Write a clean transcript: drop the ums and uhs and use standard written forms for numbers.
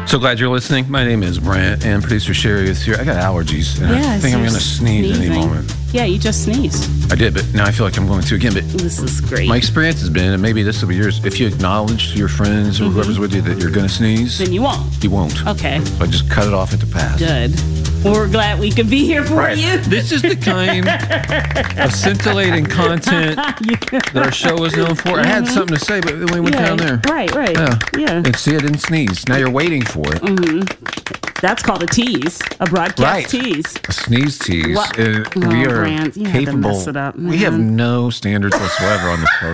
So glad you're listening. My name is Brent, and producer Sherry is here. I got allergies, and I think I'm going to sneeze any moment. Yeah, you just sneezed. I did, but now I feel like I'm going to again. But this is great. My experience has been, and maybe this will be yours, if you acknowledge to your friends or whoever's with you that you're going to sneeze, then you won't. You won't. Okay. So I just cut it off at the pass. Good. Well, we're glad we could be here for you. This is the kind of scintillating content that our show is known for. I had something to say, but then we went down there. Right. Yeah. And see, I didn't sneeze. Now you're waiting for it. That's called a tease, a broadcast tease. A sneeze tease. What? We are Grant, you capable. had to mess it up, man. We have no standards whatsoever on this program.